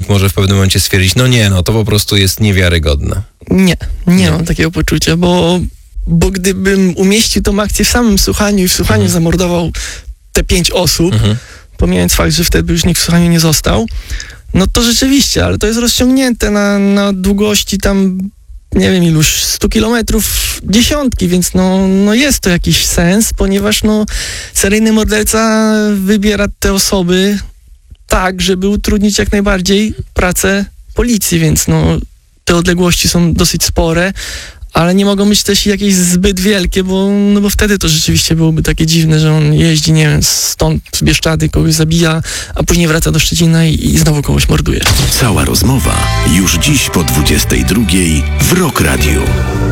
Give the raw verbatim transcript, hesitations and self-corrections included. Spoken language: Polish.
człowiek może w pewnym momencie stwierdzić, no nie, no to po prostu jest niewiarygodne. Nie, nie, Nie. mam takiego poczucia, bo, bo gdybym umieścił tą akcję w samym Słuchaniu i w Słuchaniu Mhm. zamordował te pięć osób, Mhm. pomijając fakt, że wtedy już nikt w Słuchaniu nie został, no to rzeczywiście, ale to jest rozciągnięte na, na długości tam, nie wiem iluś, stu kilometrów, dziesiątki, więc no, no jest to jakiś sens, ponieważ no seryjny morderca wybiera te osoby tak, żeby utrudnić jak najbardziej pracę policji, więc no te odległości są dosyć spore, ale nie mogą być też jakieś zbyt wielkie, bo, no bo wtedy to rzeczywiście byłoby takie dziwne, że on jeździ, nie wiem, stąd z Bieszczady, kogoś zabija, a później wraca do Szczecina i, i znowu kogoś morduje. Cała rozmowa już dziś po dwudziestej drugiej w Rock Radio.